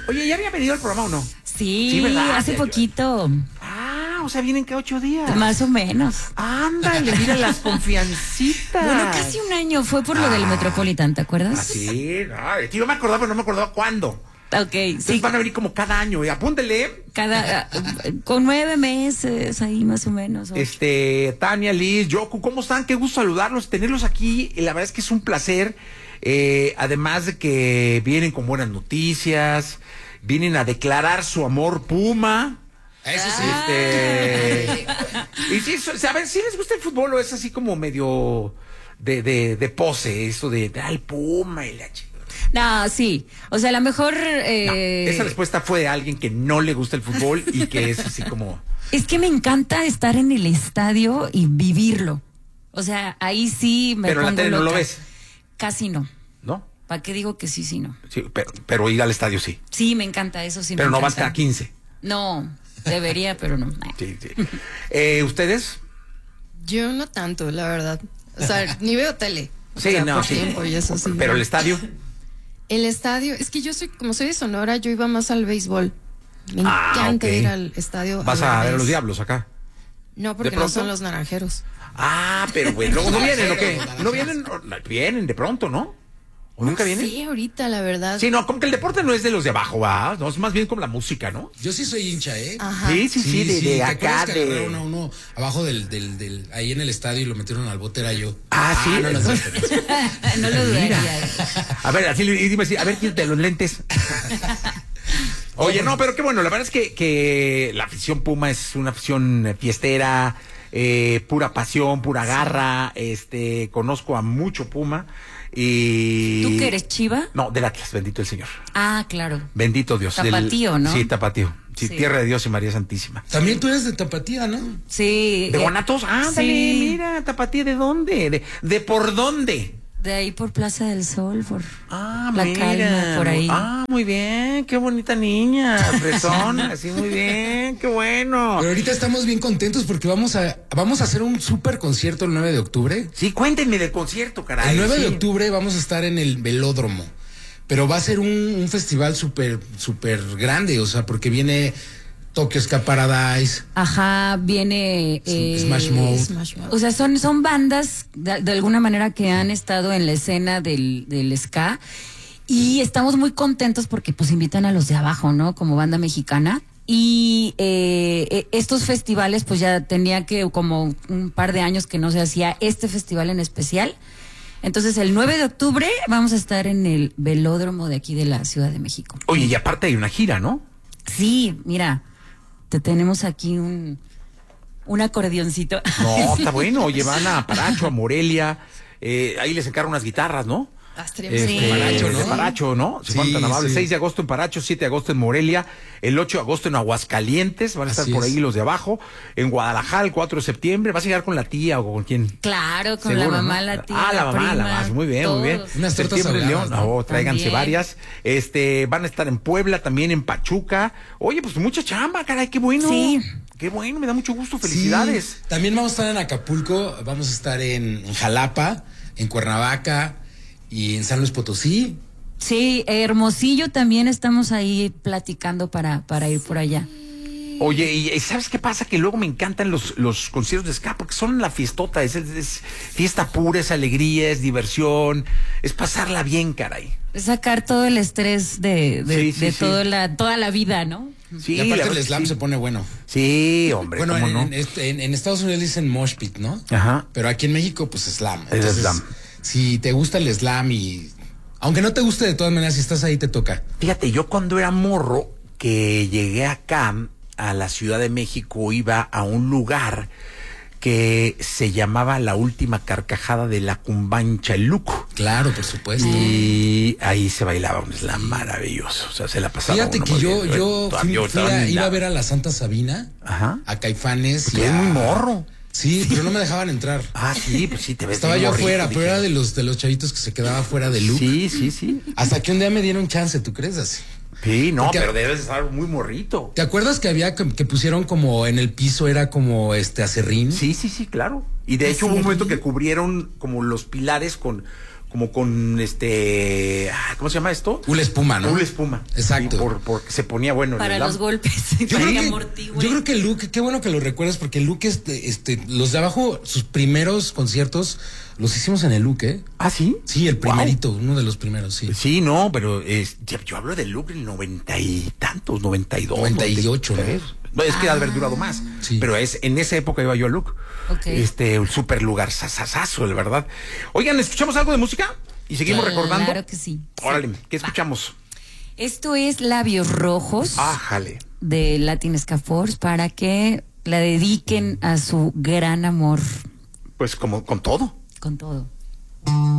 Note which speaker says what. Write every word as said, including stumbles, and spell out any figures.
Speaker 1: Oye, ¿ya había venido al programa o no?
Speaker 2: Sí,
Speaker 1: Sí, ¿verdad?
Speaker 2: hace poquito.
Speaker 1: Ah, o sea, vienen cada ocho días.
Speaker 2: Más o menos.
Speaker 1: Ándale, mira las confiancitas.
Speaker 2: Bueno, casi un año fue por lo
Speaker 1: Ah.
Speaker 2: del Metropolitan, ¿te acuerdas?
Speaker 1: Ah, sí, no, yo me acordaba, pero no me acordaba cuándo.
Speaker 2: Ok,
Speaker 1: Entonces
Speaker 2: sí.
Speaker 1: van a venir como cada año, y apúntele.
Speaker 2: Cada, con nueve meses ahí más o menos. ocho.
Speaker 1: Este, Tania, Liz, Yoku, ¿cómo están? Qué gusto saludarlos, tenerlos aquí. La verdad es que es un placer. Eh, además de que vienen con buenas noticias, vienen a declarar su amor Puma.
Speaker 3: Eso sí.
Speaker 1: Este, y sí, so- a ver, si les gusta el fútbol o es así como medio de, de, de pose, eso de, de al Puma y la chica.
Speaker 2: No, sí. O sea, a lo mejor.
Speaker 1: No,
Speaker 2: Eh,
Speaker 1: esa respuesta fue de alguien que no le gusta el fútbol y que es así como.
Speaker 2: Es que me encanta estar en el estadio y vivirlo. O sea, ahí sí me
Speaker 1: Pero en la
Speaker 2: pongo
Speaker 1: tele no lo
Speaker 2: loca.
Speaker 1: ves,
Speaker 2: Casi no.
Speaker 1: ¿no?
Speaker 2: ¿Para qué digo que sí, sí, no?
Speaker 1: Sí, pero, pero ir al estadio sí.
Speaker 2: Sí, me encanta, eso sí
Speaker 1: Pero
Speaker 2: me
Speaker 1: no vas
Speaker 2: encanta.
Speaker 1: cada quince.
Speaker 2: No, debería, pero no.
Speaker 1: Sí, sí. Eh, ¿Ustedes?
Speaker 4: Yo no tanto, la verdad. O sea, ni veo tele. O
Speaker 1: Sí,
Speaker 4: sea,
Speaker 1: no,
Speaker 4: por
Speaker 1: sí.
Speaker 4: tiempo y eso sí.
Speaker 1: Pero el estadio.
Speaker 4: El estadio, es que yo soy, como soy de Sonora, yo iba más al béisbol. Me
Speaker 1: Ah,
Speaker 4: encanta
Speaker 1: ok.
Speaker 4: ir al estadio.
Speaker 1: Vas a ver a
Speaker 4: béis.
Speaker 1: los Diablos acá.
Speaker 4: No, porque
Speaker 1: ¿De
Speaker 4: no
Speaker 1: pronto?
Speaker 4: son los naranjeros.
Speaker 1: Ah, pero güey, luego no vienen, ¿o qué? No vienen, no, vienen de pronto, ¿no? ¿O nunca vienen?
Speaker 4: Sí, ahorita, la verdad.
Speaker 1: Sí, no, como que el deporte no es de los de abajo, va, no, es más bien como la música, ¿no?
Speaker 3: Yo sí soy hincha, ¿eh?
Speaker 4: Ajá.
Speaker 1: Sí, sí, sí, de, de
Speaker 3: ¿te
Speaker 1: acá,
Speaker 3: acuerdas que
Speaker 1: de.
Speaker 3: agarraron a uno abajo del, del, del, ahí en el estadio y lo metieron al bote, era yo?
Speaker 1: Ah, sí.
Speaker 3: no, no, no, no, no.
Speaker 2: No lo dudaría.
Speaker 1: A ver, así y dime así, a ver, quítate los lentes. Oye, no, pero qué bueno, la verdad es que, que la afición Puma es una afición eh, fiestera, eh, pura pasión, pura garra, este, conozco a mucho Puma y...
Speaker 2: ¿Tú qué eres, Chiva?
Speaker 1: No, del Atlas, bendito el Señor.
Speaker 2: Ah, claro.
Speaker 1: Bendito Dios. del-
Speaker 2: Tapatío, ¿no?
Speaker 1: Sí, Tapatío. Sí,
Speaker 2: Sí.
Speaker 1: tierra de Dios y María Santísima.
Speaker 3: También tú eres de Tapatía, ¿no?
Speaker 2: Sí.
Speaker 1: ¿De
Speaker 2: eh,
Speaker 1: Guanatos? Ándale,
Speaker 2: sí.
Speaker 1: mira, Tapatío, ¿de dónde? ¿De, de por dónde?
Speaker 2: De ahí por Plaza del Sol, por
Speaker 1: Ah,
Speaker 2: La
Speaker 1: mira.
Speaker 2: Calma, por ahí.
Speaker 1: Ah, muy bien, qué bonita niña, fresón, así muy bien, qué bueno.
Speaker 3: Pero ahorita estamos bien contentos porque vamos a, vamos a hacer un súper concierto el nueve de octubre.
Speaker 1: Sí, cuéntenme del concierto, caray.
Speaker 3: El nueve
Speaker 1: sí.
Speaker 3: de octubre vamos a estar en el Velódromo, pero va a ser un, un festival súper, súper grande, o sea, porque viene Tokyo Ska Paradise,
Speaker 2: Ajá, viene eh,
Speaker 3: Smash Mouth.
Speaker 4: Smash Mouth.
Speaker 2: O sea, son, son bandas de, de alguna manera que han estado en la escena del, del ska y estamos muy contentos porque pues invitan a los de abajo, ¿no? Como banda mexicana. Y eh, eh, estos festivales pues ya tenía que como un par de años que no se hacía este festival en especial. Entonces el nueve de octubre vamos a estar en el Velódromo de aquí de la Ciudad de México.
Speaker 1: Oye, y aparte hay una gira, ¿no?
Speaker 2: Sí, mira, te tenemos aquí un, un acordeoncito.
Speaker 1: No, está bueno. Oye, van a Paracho, a Morelia. Eh, ahí les encargan unas guitarras, ¿no?
Speaker 4: Astria-
Speaker 1: Este,
Speaker 2: Sí.
Speaker 3: Paracho, ¿no?
Speaker 1: de Paracho, ¿no? Si
Speaker 3: Sí,
Speaker 1: fueron tan amables.
Speaker 3: sí.
Speaker 1: seis de agosto en Paracho, siete de agosto en Morelia, el ocho de agosto en Aguascalientes, van a estar
Speaker 3: Así
Speaker 1: por
Speaker 3: es.
Speaker 1: ahí los de abajo, en Guadalajara el cuatro de septiembre, ¿vas a llegar con la tía o con quién?
Speaker 2: Claro, con
Speaker 1: Seguro,
Speaker 2: la mamá,
Speaker 1: ¿no?
Speaker 2: la tía,
Speaker 1: Ah, la,
Speaker 2: la
Speaker 1: mamá, la
Speaker 2: prima,
Speaker 1: mamá, muy bien, muy bien.
Speaker 2: todos.
Speaker 3: Unas tortas
Speaker 1: Septiembre,
Speaker 3: ahogadas,
Speaker 1: León,
Speaker 3: ¿no?
Speaker 1: oh, tráiganse
Speaker 2: También.
Speaker 1: varias. Este, van a estar en Puebla, también en Pachuca. Oye, pues mucha chamba, caray, qué bueno.
Speaker 2: Sí.
Speaker 1: Qué bueno, me da mucho gusto, felicidades.
Speaker 3: Sí, también vamos a estar en Acapulco, vamos a estar en, en Jalapa, en Cuernavaca y en San Luis Potosí.
Speaker 2: Sí, Hermosillo también estamos ahí platicando para, para ir por allá.
Speaker 1: Oye, y, y ¿sabes qué pasa? Que luego me encantan los, los conciertos de ska porque son la fiestota, es, es- es fiesta pura, es alegría, es diversión, es pasarla bien, caray.
Speaker 2: Sacar todo el estrés de, de,
Speaker 1: Sí, sí,
Speaker 2: de
Speaker 1: sí.
Speaker 2: toda la, toda la vida, ¿no?
Speaker 1: Sí,
Speaker 3: y
Speaker 1: la
Speaker 3: aparte
Speaker 1: verdad
Speaker 3: el slam
Speaker 1: sí.
Speaker 3: se pone bueno.
Speaker 1: Sí, hombre,
Speaker 3: Bueno,
Speaker 1: ¿cómo
Speaker 3: en,
Speaker 1: no?
Speaker 3: en este- en- en Estados Unidos dicen mosh pit, ¿no?
Speaker 1: Ajá.
Speaker 3: Pero aquí en México, pues slam.
Speaker 1: Es slam.
Speaker 3: Si te gusta el slam y... Aunque no te guste, de todas maneras, si estás ahí, te toca.
Speaker 1: Fíjate, yo cuando era morro, que llegué acá a la Ciudad de México, iba a un lugar que se llamaba La Última Carcajada de la Cumbancha, el Luco.
Speaker 3: Claro, por supuesto.
Speaker 1: Y ahí se bailaba un slam maravilloso, o sea, se la pasaba
Speaker 3: Fíjate
Speaker 1: uno
Speaker 3: que
Speaker 1: muy
Speaker 3: yo,
Speaker 1: bien.
Speaker 3: yo fui,
Speaker 1: Yo
Speaker 3: fui
Speaker 1: estaba
Speaker 3: a,
Speaker 1: en
Speaker 3: iba
Speaker 1: la-
Speaker 3: a ver a la Santa Sabina,
Speaker 1: Ajá.
Speaker 3: a Caifanes
Speaker 1: Tú
Speaker 3: y
Speaker 1: eres
Speaker 3: a...
Speaker 1: muy morro.
Speaker 3: Sí, pero no me dejaban entrar.
Speaker 1: Ah, sí, pues sí, te ves
Speaker 3: Estaba
Speaker 1: bien
Speaker 3: yo
Speaker 1: morrito,
Speaker 3: afuera, pero
Speaker 1: dije.
Speaker 3: era de los, de los chavitos que se quedaba fuera de look.
Speaker 1: Sí, sí, sí.
Speaker 3: Hasta que un día me dieron chance, ¿tú crees así?
Speaker 1: Sí, no,
Speaker 3: Porque-
Speaker 1: pero debes estar muy morrito.
Speaker 3: ¿Te acuerdas que había que, que pusieron como en el piso era como este acerrín?
Speaker 1: Sí, sí, sí, claro. Y de hecho hubo un momento que cubrieron como los pilares con, como con este, ah, ¿cómo se llama esto?
Speaker 3: Una espuma, ¿no?
Speaker 1: Una espuma.
Speaker 3: Exacto.
Speaker 1: Sí, por, porque se ponía bueno. en
Speaker 2: Para
Speaker 1: el
Speaker 2: los
Speaker 1: lamp.
Speaker 2: golpes.
Speaker 3: Yo
Speaker 2: para
Speaker 3: creo,
Speaker 2: que
Speaker 3: que,
Speaker 2: amortigüe.
Speaker 3: yo creo que el look, qué bueno que lo recuerdas, porque el look, este, este, los de abajo, sus primeros conciertos, los hicimos en el look, ¿eh?
Speaker 1: ¿Ah, sí?
Speaker 3: Sí, el
Speaker 1: Wow.
Speaker 3: primerito, uno de los primeros, sí.
Speaker 1: Sí, no, pero es, yo, yo hablo del look en noventa y tantos, noventa y dos.
Speaker 3: noventa y ocho,
Speaker 1: noventa y tres. No, es que ha de haber durado más.
Speaker 3: Sí.
Speaker 1: Pero es en esa época iba yo al look.
Speaker 2: Ok.
Speaker 1: Este, un super lugar sasasazo, de verdad. Oigan, ¿escuchamos algo de música? Y seguimos
Speaker 2: Claro
Speaker 1: recordando.
Speaker 2: que sí.
Speaker 1: Órale, ¿qué
Speaker 2: Va.
Speaker 1: escuchamos?
Speaker 2: Esto es Labios Rojos
Speaker 1: Ájale.
Speaker 2: de Latin Ska Force para que la dediquen a su gran amor
Speaker 1: Pues como con todo.
Speaker 2: con todo.